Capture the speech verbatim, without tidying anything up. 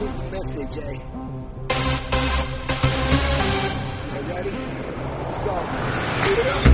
Here's the message, eh? You ready? Let's go.